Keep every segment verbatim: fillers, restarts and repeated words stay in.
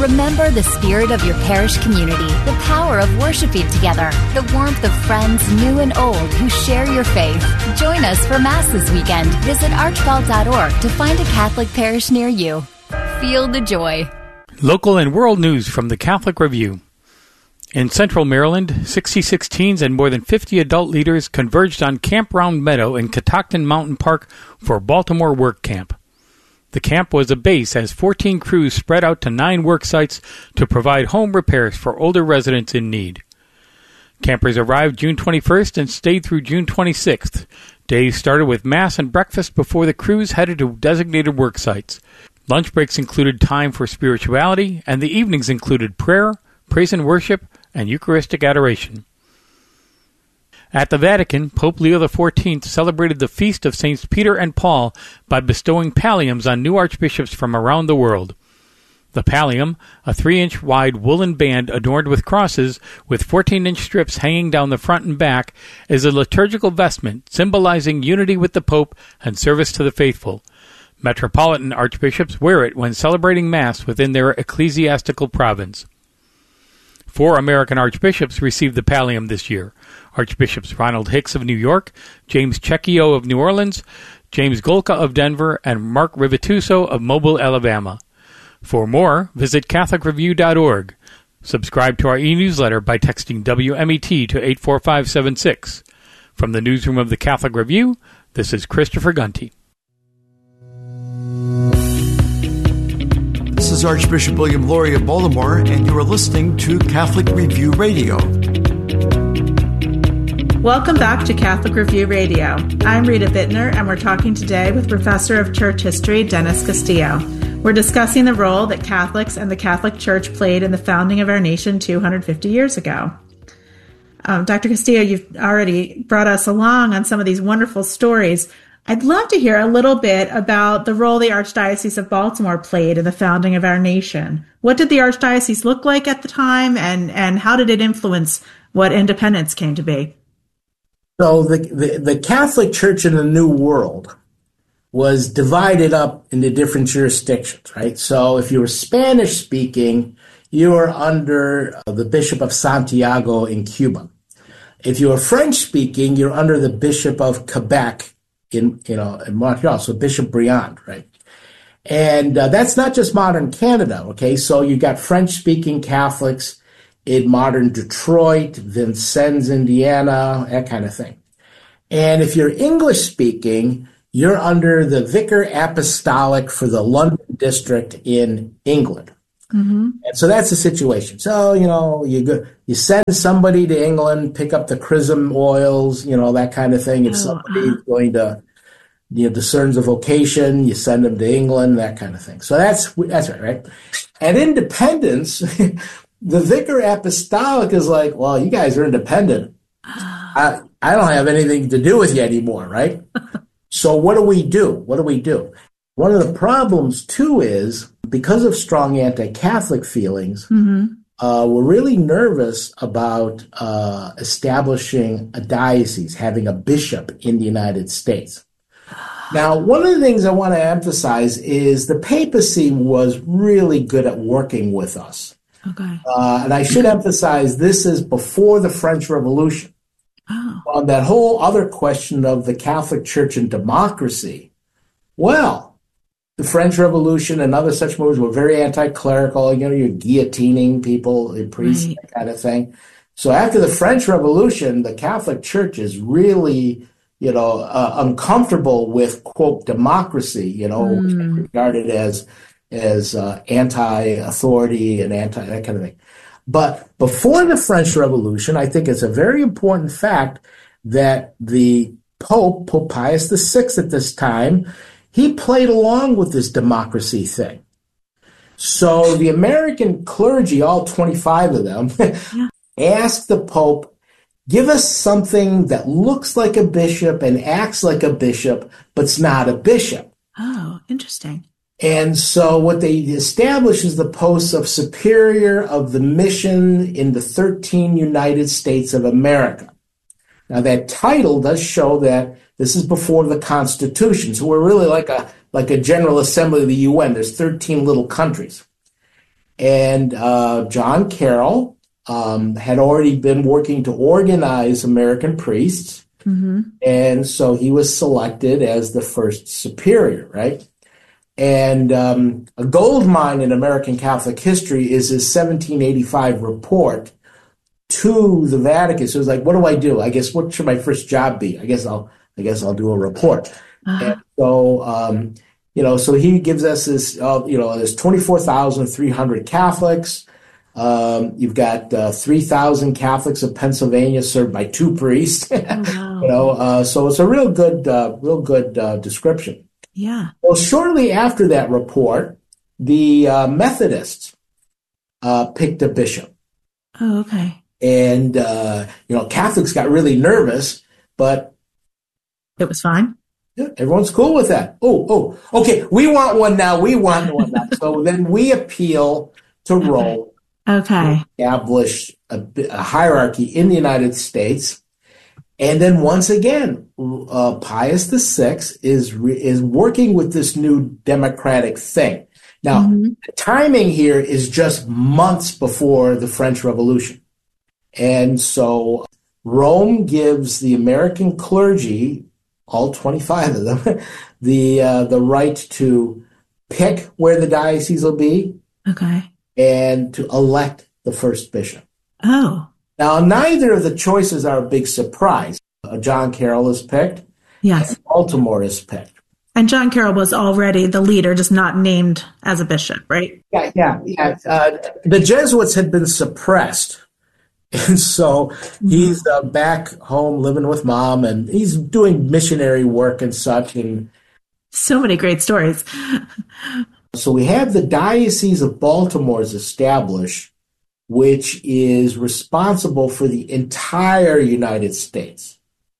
Remember the spirit of your parish community, the power of worshiping together, the warmth of friends new and old who share your faith. Join us for Mass this weekend. Visit archbald dot org to find a Catholic parish near you. Feel the joy. Local and world news from the Catholic Review. In central Maryland, sixty-six teens and more than fifty adult leaders converged on Camp Round Meadow in Catoctin Mountain Park for Baltimore Work Camp. The camp was a base as fourteen crews spread out to nine work sites to provide home repairs for older residents in need. Campers arrived June twenty-first and stayed through June twenty-sixth. Days started with Mass and breakfast before the crews headed to designated work sites. Lunch breaks included time for spirituality, and the evenings included prayer, praise and worship, and Eucharistic adoration. At the Vatican, Pope Leo the fourteenth celebrated the feast of Saints Peter and Paul by bestowing palliums on new archbishops from around the world. The pallium, a three-inch wide woolen band adorned with crosses with fourteen-inch strips hanging down the front and back, is a liturgical vestment symbolizing unity with the Pope and service to the faithful. Metropolitan archbishops wear it when celebrating Mass within their ecclesiastical province. Four American archbishops received the pallium this year. Archbishops Ronald Hicks of New York, James Cecchio of New Orleans, James Golka of Denver, and Mark Rivituso of Mobile, Alabama. For more, visit Catholic Review dot org. Subscribe to our e-newsletter by texting W M E T to eight four five seven six. From the newsroom of the Catholic Review, this is Christopher Gunty. This is Archbishop William Lori of Baltimore, and you are listening to Catholic Review Radio. Welcome back to Catholic Review Radio. I'm Rita Bittner, and we're talking today with Professor of Church History, Dennis Castillo. We're discussing the role that Catholics and the Catholic Church played in the founding of our nation two hundred fifty years ago. Um, Doctor Castillo, you've already brought us along on some of these wonderful stories. I'd love to hear a little bit about the role the Archdiocese of Baltimore played in the founding of our nation. What did the Archdiocese look like at the time, and, and how did it influence what independence came to be? So the, the, the Catholic Church in the New World was divided up into different jurisdictions, right? So if you were Spanish-speaking, you were under the Bishop of Santiago in Cuba. If you were French-speaking, you're under the Bishop of Quebec in, you know, in Montreal, so Bishop Briand, right? And uh, that's not just modern Canada, okay? So you got French-speaking Catholics in modern Detroit, Vincennes, Indiana, that kind of thing. And if you're English-speaking, you're under the Vicar Apostolic for the London District in England. Mm-hmm. And so that's the situation. So, you know, you go, you send somebody to England, pick up the chrism oils, you know, that kind of thing. If oh, somebody's uh-huh. going to, you know, discerns a vocation, you send them to England, that kind of thing. So that's, that's right, right? At independence, the Vicar Apostolic is like, well, you guys are independent. I, I don't have anything to do with you anymore, right? So what do we do? What do we do? One of the problems, too, is because of strong anti-Catholic feelings, mm-hmm. uh, we're really nervous about uh, establishing a diocese, having a bishop in the United States. Now, one of the things I want to emphasize is the papacy was really good at working with us. Okay. Uh, and I should emphasize this is before the French Revolution. Oh. On that whole other question of the Catholic Church and democracy, well, the French Revolution and other such moves were very anti-clerical. You know, you're guillotining people, priests, right. that kind of thing. So after the French Revolution, the Catholic Church is really, you know, uh, uncomfortable with, quote, democracy, you know, mm. regarded as as uh, anti-authority and anti that kind of thing. But before the French Revolution, I think it's a very important fact that the Pope, Pope Pius the Sixth at this time, he played along with this democracy thing. So the American clergy, all twenty-five of them, yeah. asked the Pope, give us something that looks like a bishop and acts like a bishop, but's not a bishop. Oh, interesting. And so what they establish is the post of superior of the mission in the thirteen United States of America. Now that title does show that this is before the Constitution. So we're really like a like a General Assembly of the U N. There's thirteen little countries. And uh, John Carroll um, had already been working to organize American priests. Mm-hmm. And so he was selected as the first superior, right? And um, a gold mine in American Catholic history is his seventeen eighty-five report to the Vatican. So it's like, what do I do? I guess, what should my first job be? I guess I'll, I guess I'll do a report. Uh-huh. And so, um, you know, so he gives us this, uh, you know, there's twenty-four thousand three hundred Catholics. Um, you've got uh, three thousand Catholics of Pennsylvania served by two priests. Oh, wow. You know, uh, so it's a real good, uh, real good uh, description. Yeah. Well, shortly after that report, the uh, Methodists uh, picked a bishop. Oh, okay. And, uh, you know, Catholics got really nervous, but it was fine. Yeah, everyone's cool with that. Oh, oh, okay, we want one now. We want one now. So then we appeal to okay. Rome okay. to establish a, a hierarchy in the United States. And then once again, uh, Pius the Sixth is re- is working with this new democratic thing. Now, mm-hmm. the timing here is just months before the French Revolution. And so Rome gives the American clergy, all twenty-five of them, the uh, the right to pick where the diocese will be. Okay. And to elect the first bishop. Oh. Now, neither of the choices are a big surprise. Uh, John Carroll is picked. Yes. And Baltimore is picked. And John Carroll was already the leader, just not named as a bishop, right? Yeah, yeah, yeah. Uh, the Jesuits had been suppressed. And so he's uh, back home living with mom, and he's doing missionary work and such. And so many great stories. So we have the Diocese of Baltimore is established, which is responsible for the entire United States.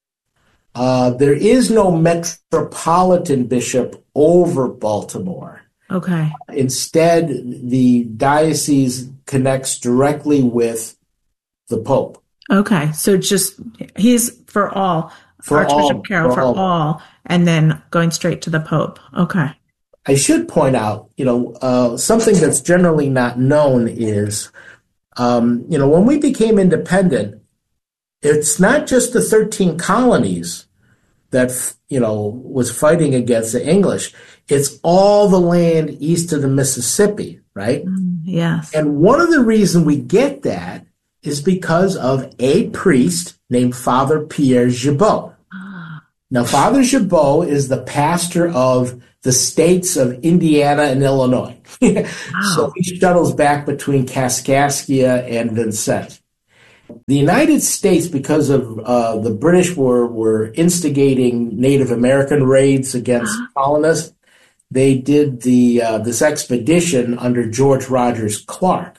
Uh, there is no metropolitan bishop over Baltimore. Okay. Instead, the diocese connects directly with the Pope. Okay, so just he's for all, for Archbishop all, Carroll for, for all. all, and then going straight to the Pope. Okay. I should point out, you know, uh, something that's generally not known is, um, you know, when we became independent, it's not just the thirteen colonies that, you know, was fighting against the English. It's all the land east of the Mississippi, right? Mm, yes. And one of the reasons we get that is because of a priest named Father Pierre Gibault. Ah. Now, Father Gibault is the pastor of the states of Indiana and Illinois. Wow. So he shuttles back between Kaskaskia and Vincennes. The United States, because of uh, the British were, were instigating Native American raids against uh-huh. colonists, they did the uh, this expedition under George Rogers Clark.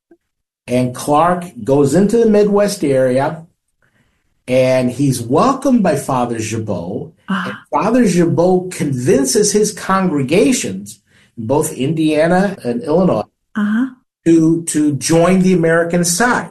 And Clark goes into the Midwest area, and he's welcomed by Father Gibault. Uh-huh. And Father Gibault convinces his congregations in both Indiana and Illinois uh-huh. to, to join the American side.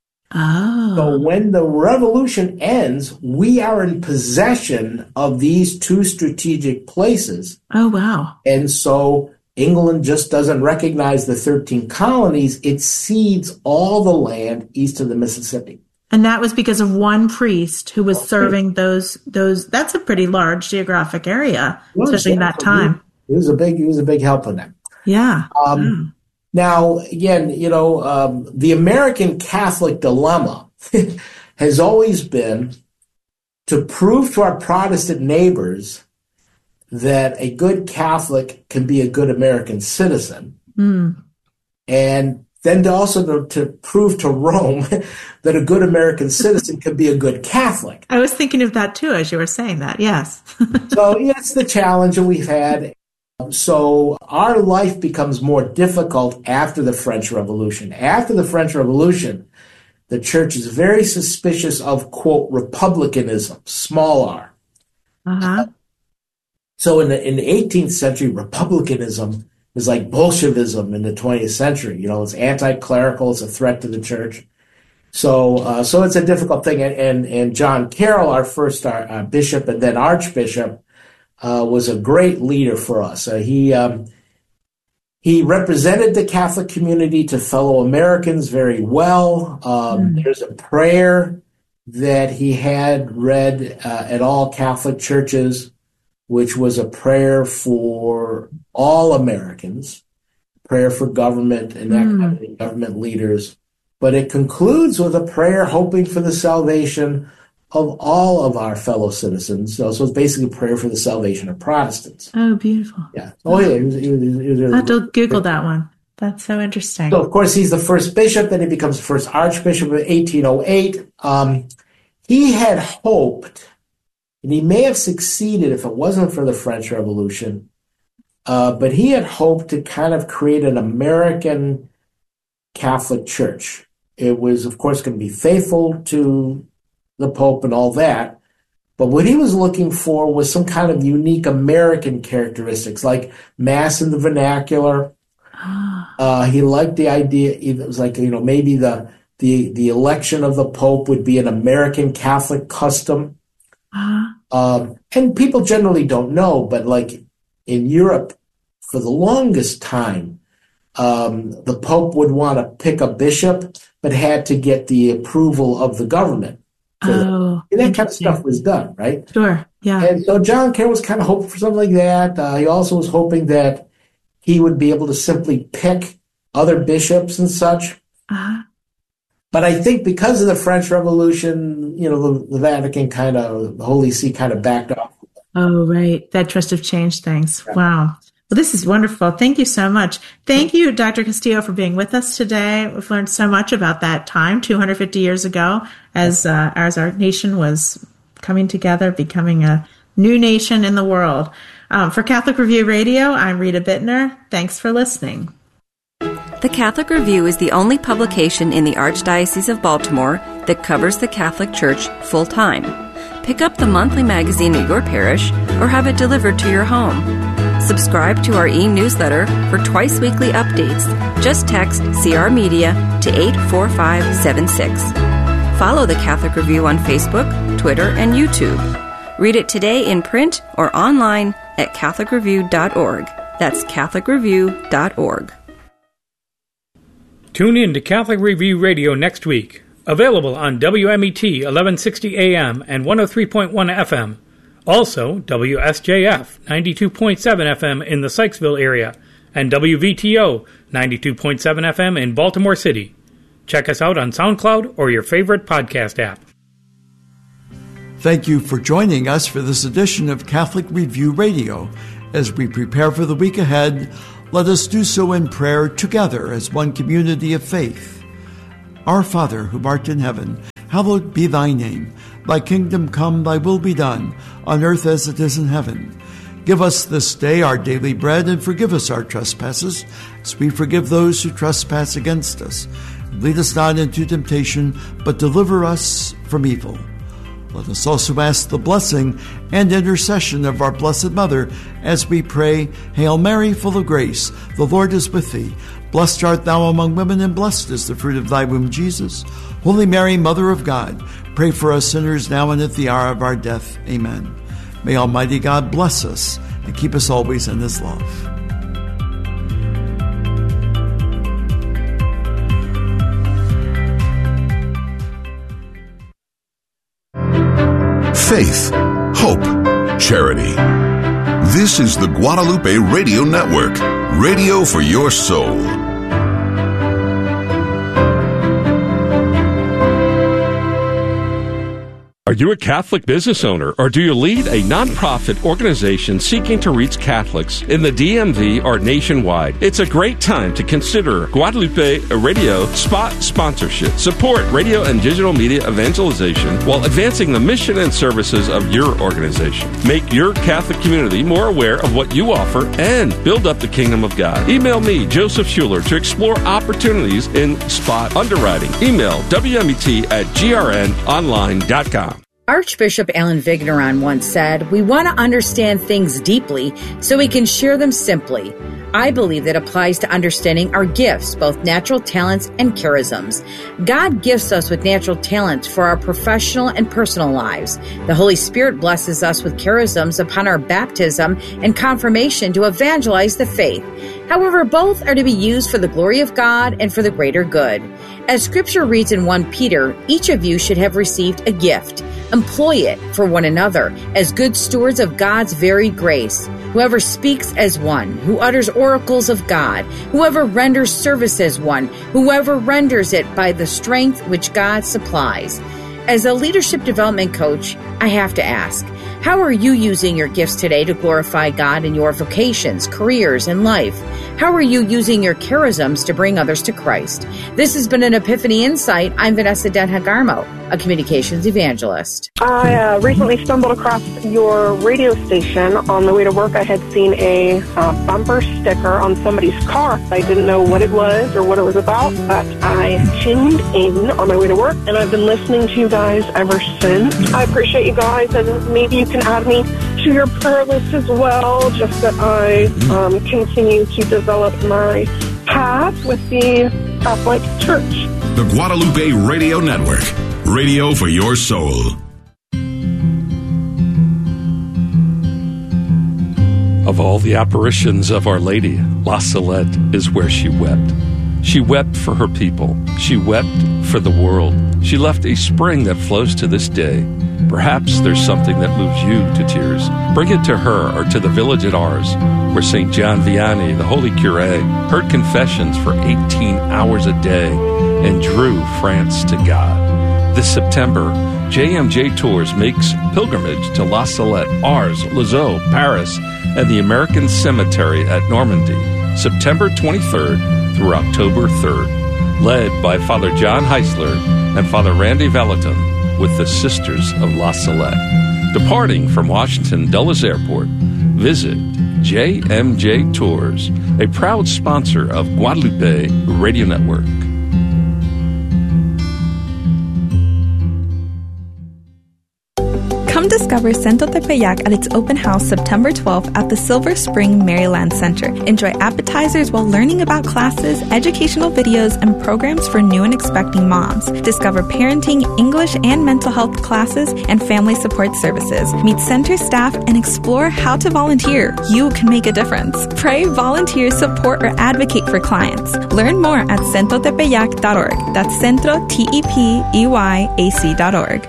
Oh. So when the revolution ends, we are in possession of these two strategic places. Oh, wow. And so England just doesn't recognize the thirteen colonies. It cedes all the land east of the Mississippi. And that was because of one priest who was serving those, those, that's a pretty large geographic area, well, especially yeah, in that so time. He, he was a big, he was a big help in that. Yeah. Um, mm. Now, again, you know, um, the American Catholic dilemma has always been to prove to our Protestant neighbors that a good Catholic can be a good American citizen. Mm. And then to also to, to prove to Rome that a good American citizen could be a good Catholic. I was thinking of that too, as you were saying that, yes. So yeah, it's the challenge that we've had. So our life becomes more difficult after the French Revolution. After the French Revolution, the church is very suspicious of, quote, republicanism, small r. Uh-huh. So in the, in the eighteenth century, republicanism is like Bolshevism in the twentieth century. You know, it's anti-clerical, it's a threat to the church. So uh, so it's a difficult thing. And, and, and John Carroll, our first our, uh, bishop and then archbishop, Uh, was a great leader for us. Uh, he um, He represented the Catholic community to fellow Americans very well. Um, mm. There's a prayer that he had read uh, at all Catholic churches, which was a prayer for all Americans, prayer for government and mm. government leaders. But it concludes with a prayer hoping for the salvation of all of our fellow citizens. So, so it's basically a prayer for the salvation of Protestants. Oh, beautiful. Yeah. Oh, yeah. He was, he was, he was I have to Google that one. That's so interesting. So, of course, he's the first bishop. Then he becomes the first archbishop in eighteen oh eight. Um, he had hoped, and he may have succeeded if it wasn't for the French Revolution, uh, but he had hoped to kind of create an American Catholic Church. It was, of course, going to be faithful to the Pope and all that. But what he was looking for was some kind of unique American characteristics, like Mass in the vernacular. Uh, he liked the idea, it was like, you know, maybe the, the, the election of the Pope would be an American Catholic custom. Uh-huh. Um, and people generally don't know, but like in Europe, for the longest time, um, the Pope would want to pick a bishop, but had to get the approval of the government. So oh, that, that kind of stuff was done, right? Sure, yeah. And so John Carroll was kind of hoping for something like that. Uh, he also was hoping that he would be able to simply pick other bishops and such. Uh-huh. But I think because of the French Revolution, you know, the, the Vatican kind of, the Holy See kind of backed off. Oh, right. That must have changed things. Yeah. Wow. Well, this is wonderful. Thank you so much. Thank you, Doctor Castillo, for being with us today. We've learned so much about that time, two hundred fifty years ago, as uh, as our nation was coming together, becoming a new nation in the world. Um, for Catholic Review Radio, I'm Rita Bittner. Thanks for listening. The Catholic Review is the only publication in the Archdiocese of Baltimore that covers the Catholic Church full-time. Pick up the monthly magazine at your parish or have it delivered to your home. Subscribe to our e-newsletter for twice-weekly updates. Just text C R Media to eight four five seven six. Follow the Catholic Review on Facebook, Twitter, and YouTube. Read it today in print or online at catholic review dot org. That's catholic review dot org. Tune in to Catholic Review Radio next week. Available on W M E T eleven sixty A M and one oh three point one F M. Also, W S J F ninety-two point seven F M in the Sykesville area and W V T O ninety-two point seven F M in Baltimore City. Check us out on SoundCloud or your favorite podcast app. Thank you for joining us for this edition of Catholic Review Radio. As we prepare for the week ahead, let us do so in prayer together as one community of faith. Our Father, who art in heaven, hallowed be thy name. Thy kingdom come, thy will be done, on earth as it is in heaven. Give us this day our daily bread, and forgive us our trespasses, as we forgive those who trespass against us. Lead us not into temptation, but deliver us from evil. Let us also ask the blessing and intercession of our Blessed Mother as we pray, Hail Mary, full of grace, the Lord is with thee. Blessed art thou among women, and blessed is the fruit of thy womb, Jesus. Holy Mary, Mother of God, pray for us sinners now and at the hour of our death. Amen. May Almighty God bless us and keep us always in his love. Faith, hope, charity. This is the Guadalupe Radio Network, radio for your soul. Are you a Catholic business owner, or do you lead a nonprofit organization seeking to reach Catholics in the D M V or nationwide? It's a great time to consider Guadalupe Radio spot sponsorship. Support radio and digital media evangelization while advancing the mission and services of your organization. Make your Catholic community more aware of what you offer and build up the kingdom of God. Email me, Joseph Schuler, to explore opportunities in spot underwriting. Email W M E T at G R N online dot com. Archbishop Alan Vigneron once said, "We want to understand things deeply so we can share them simply. I believe that applies to understanding our gifts, both natural talents and charisms. God gifts us with natural talents for our professional and personal lives. The Holy Spirit blesses us with charisms upon our baptism and confirmation to evangelize the faith. However, both are to be used for the glory of God and for the greater good. As Scripture reads in First Peter, each of you should have received a gift. Employ it for one another as good stewards of God's varied grace. Whoever speaks as one, who utters oracles of God, whoever renders service as one, whoever renders it by the strength which God supplies. As a leadership development coach, I have to ask, how are you using your gifts today to glorify God in your vocations, careers, and life? How are you using your charisms to bring others to Christ? This has been an Epiphany Insight. I'm Vanessa Denha-Garmo, a communications evangelist. I uh, recently stumbled across your radio station. On the way to work, I had seen a uh, bumper sticker on somebody's car. I didn't know what it was or what it was about, but I tuned in on my way to work, and I've been listening to you guys ever since. I appreciate you guys, and maybe you can add me to your prayer list as well, just that I um, continue to develop my path with the Catholic Church. The Guadalupe Radio Network. Radio for your soul. Of all the apparitions of Our Lady, La Salette is where she wept. She wept for her people. She wept for the world. She left a spring that flows to this day. Perhaps there's something that moves you to tears. Bring it to her or to the village at Ars, where Saint John Vianney, the Holy Curé, heard confessions for eighteen hours a day and drew France to God. This September, J M J Tours makes pilgrimage to La Salette, Ars, Lisieux, Paris, and the American Cemetery at Normandy, September twenty-third through October third, led by Father John Heisler and Father Randy Vallotton with the Sisters of La Salette. Departing from Washington Dulles Airport, visit J M J Tours, a proud sponsor of Guadalupe Radio Network. Come discover Centro Tepeyac at its open house September twelfth at the Silver Spring Maryland Center. Enjoy appetizers while learning about classes, educational videos, and programs for new and expecting moms. Discover parenting, English, and mental health classes and family support services. Meet center staff and explore how to volunteer. You can make a difference. Pray, volunteer, support, or advocate for clients. Learn more at centro tepeyac dot org. That's centro, T E P E Y A C dot org.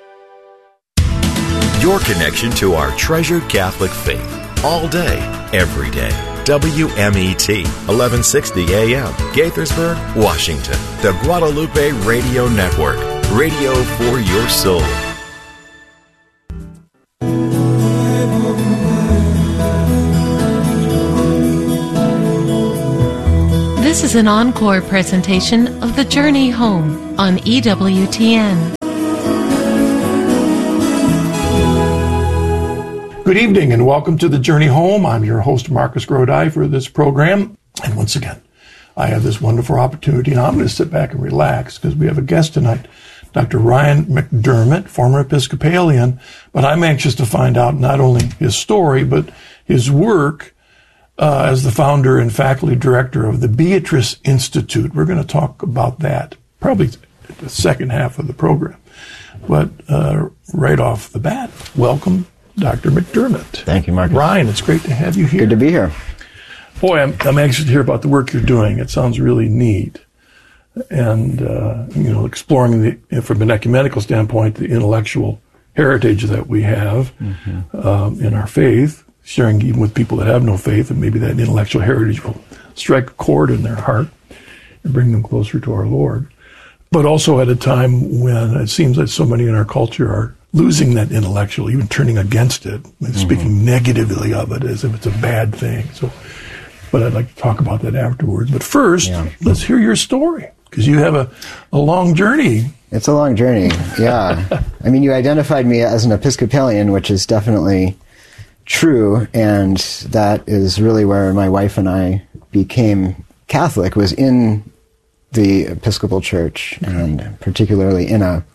Your connection to our treasured Catholic faith. All day, every day. W M E T, eleven sixty A M, Gaithersburg, Washington. The Guadalupe Radio Network. Radio for your soul. This is an encore presentation of The Journey Home on E W T N. Good evening and welcome to The Journey Home. I'm your host, Marcus Grodi, for this program. And once again, I have this wonderful opportunity, and I'm going to sit back and relax because we have a guest tonight, Doctor Ryan McDermott, former Episcopalian. But I'm anxious to find out not only his story, but his work uh, as the founder and faculty director of the Beatrice Institute. We're going to talk about that probably the second half of the program. But uh, right off the bat, welcome, Doctor McDermott. Thank you, Marcus. Ryan, it's great to have you here. Good to be here. Boy, I'm, I'm anxious to hear about the work you're doing. It sounds really neat. And, uh, you know, exploring the, from an ecumenical standpoint, the intellectual heritage that we have mm-hmm. um, in our faith, sharing even with people that have no faith, and maybe that intellectual heritage will strike a chord in their heart and bring them closer to our Lord. But also at a time when it seems that so many in our culture are losing that intellectual, even turning against it, and speaking mm-hmm. negatively of it as if it's a bad thing. So, but I'd like to talk about that afterwards. But first, yeah. let's hear your story, because you have a, a long journey. It's a long journey, yeah. I mean, you identified me as an Episcopalian, which is definitely true, and that is really where my wife and I became Catholic, was in the Episcopal Church, and particularly in a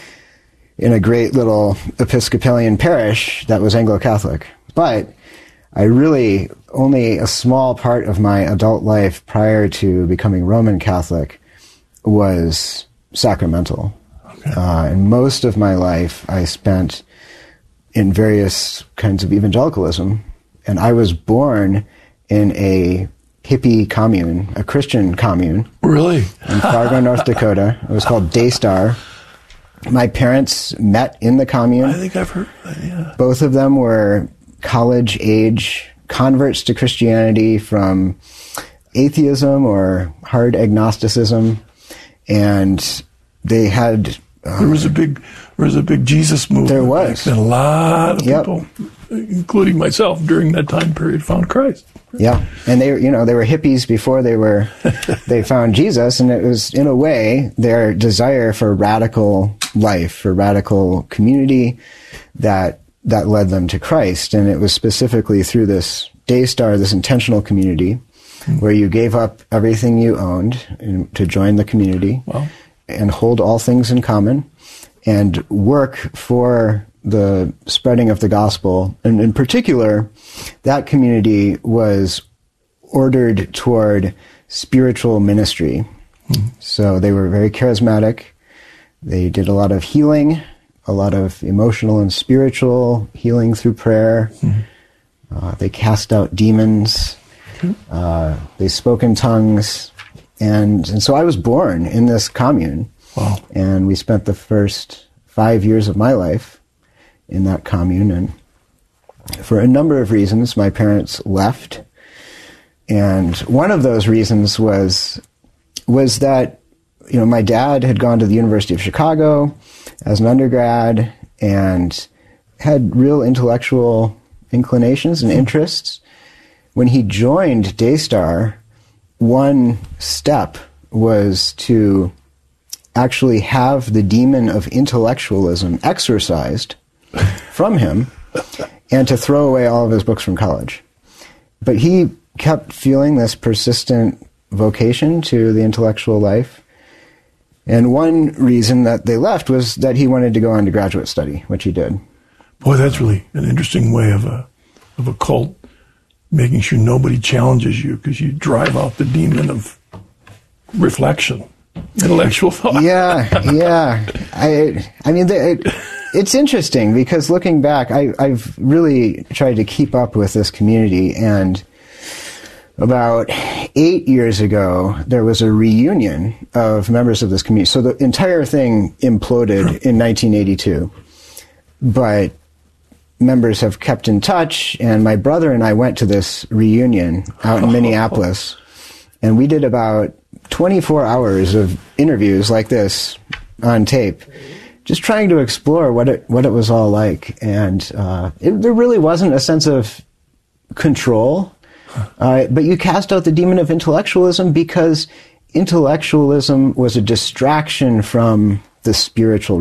in a great little Episcopalian parish that was Anglo-Catholic. But I really, only a small part of my adult life prior to becoming Roman Catholic was sacramental. Okay. Uh, and most of my life I spent in various kinds of evangelicalism. And I was born in a hippie commune, a Christian commune. Really? In Fargo, North Dakota. It was called Daystar. My parents met in the commune. I think I've heard that, yeah. Both of them were college-age converts to Christianity from atheism or hard agnosticism. And they had... Uh, there was a big there was a big Jesus movement. There was. And a lot of yep. people, including myself, during that time period, found Christ. Yeah, and they, you know, they were hippies before they were, they found Jesus, and it was, in a way, their desire for radical life, for radical community that that led them to Christ. And it was specifically through this Daystar, this intentional community, mm-hmm. where you gave up everything you owned in, to join the community, wow. and hold all things in common, and work for the spreading of the gospel. And in particular, that community was ordered toward spiritual ministry. Mm-hmm. So they were very charismatic. They did a lot of healing, a lot of emotional and spiritual healing through prayer. Mm-hmm. Uh, they cast out demons. Mm-hmm. Uh, they spoke in tongues. And, and so I was born in this commune. Wow. And we spent the first five years of my life in that commune, and for a number of reasons, my parents left. And one of those reasons was was that, you know, my dad had gone to the University of Chicago as an undergrad and had real intellectual inclinations and interests. When he joined Daystar, one step was to actually have the demon of intellectualism exorcised from him, and to throw away all of his books from college. But he kept feeling this persistent vocation to the intellectual life. And one reason that they left was that he wanted to go on to graduate study, which he did. Boy, that's really an interesting way of a of a cult, making sure nobody challenges you, because you drive out the demon of reflection, intellectual thought. Yeah, yeah. I I mean, the, it, it's interesting because looking back, I, I've really tried to keep up with this community, and about eight years ago, there was a reunion of members of this community. So the entire thing imploded in nineteen eighty-two, but members have kept in touch, and my brother and I went to this reunion out in Minneapolis, and we did about twenty-four hours of interviews like this on tape, just trying to explore what it what it was all like. And uh, it, there really wasn't a sense of control, uh, but you cast out the demon of intellectualism because intellectualism was a distraction from the spiritual